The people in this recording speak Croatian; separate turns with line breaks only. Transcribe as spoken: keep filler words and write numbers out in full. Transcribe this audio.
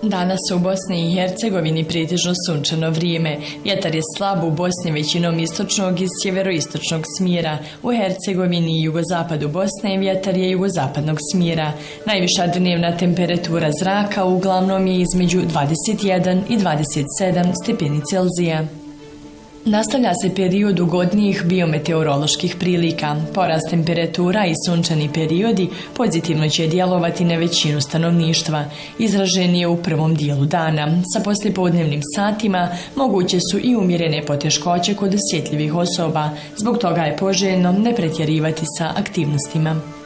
Danas u Bosni i Hercegovini pretežno sunčano vrijeme. Vjetar je slab u Bosni većinom istočnog i sjeveroistočnog smjera. U Hercegovini i jugozapadu Bosne vjetar je jugozapadnog smjera. Najviša dnevna temperatura zraka uglavnom je između dvadeset jedan i dvadeset sedam stepeni Celzija. Nastavlja se period ugodnijih biometeoroloških prilika. Porast temperatura i sunčani periodi pozitivno će djelovati na većinu stanovništva. Izražen je u prvom dijelu dana. Sa poslijepodnevnim satima moguće su i umjerene poteškoće kod osjetljivih osoba. Zbog toga je poželjno ne pretjerivati sa aktivnostima.